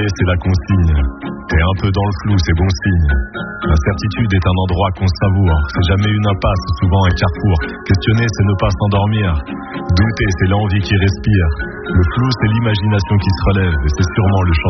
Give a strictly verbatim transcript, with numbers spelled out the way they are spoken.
c'est la consigne. T'es un peu dans le flou, c'est bon signe. L'incertitude est un endroit qu'on savoure. C'est jamais une impasse, souvent un carrefour. Questionner, c'est ne pas s'endormir. Douter, c'est l'envie qui respire. Le flou, c'est l'imagination qui se relève. Et c'est sûrement le